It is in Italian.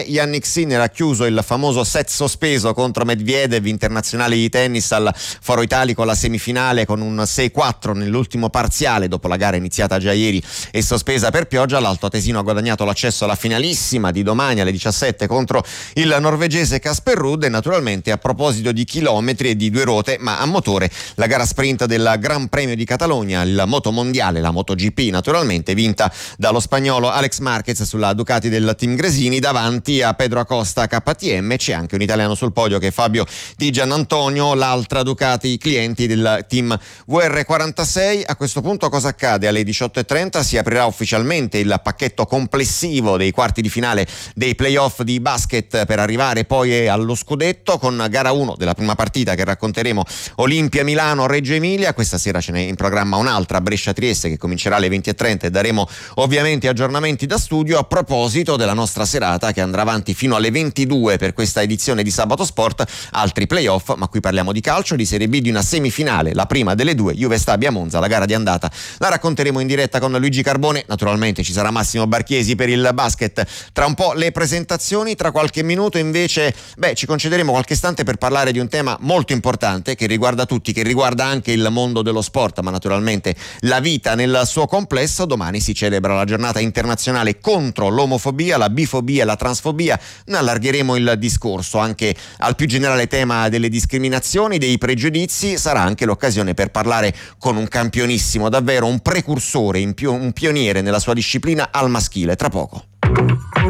Jannik Sinner ha chiuso il famoso set sospeso contro Medvedev, internazionale di tennis al Foro Italico, alla semifinale con un 6-4 nell'ultimo parziale dopo la gara iniziata già ieri e sospesa per pioggia. L'Alto Atesino ha guadagnato l'accesso alla finalissima di domani alle 17 contro il norvegese Casper Ruud. E naturalmente, a proposito di chilometri e di due ruote ma a motore, la gara sprint del Gran Premio di Catalogna, il motomondiale, la MotoGP naturalmente, vinta dallo spagnolo Alex Marquez sulla Ducati del team Gresini davanti a Pedro Acosta KTM. C'è anche un italiano sul podio che è Fabio Di Giannantonio, l'altra Ducati clienti del team VR46. A questo punto cosa accade? Alle 18:30 si aprirà ufficialmente il pacchetto complessivo dei quarti di finale dei playoff di basket per arrivare poi allo scudetto, con gara 1 della prima partita che racconteremo, Olimpia Milano-Reggio Emilia. Questa sera ce n'è in programma un'altra, Brescia-Trieste, che comincerà alle 20:30 e daremo ovviamente aggiornamenti da studio a proposito della nostra serata che andrà avanti fino alle 22 per questa edizione di Sabato Sport. Altri playoff, ma qui parliamo di calcio, di Serie B, di una semifinale, la prima delle due, Juve Stabia Monza. La gara di andata la racconteremo in diretta con Luigi Carbone. Naturalmente ci sarà Massimo Barchiesi per il basket. Tra un po' le presentazioni, tra qualche minuto invece ci concederemo qualche istante per parlare di un tema molto importante che riguarda tutti, che riguarda anche il mondo dello sport, ma naturalmente la vita nel suo complesso. Domani si celebra la giornata internazionale contro l'omofobia, la bifobia e la transfobia. Ne allargheremo il discorso anche al più generale tema delle discriminazioni, dei pregiudizi. Sarà anche l'occasione per parlare con un campionissimo, davvero un precursore, un pioniere nella sua disciplina al maschile, tra poco.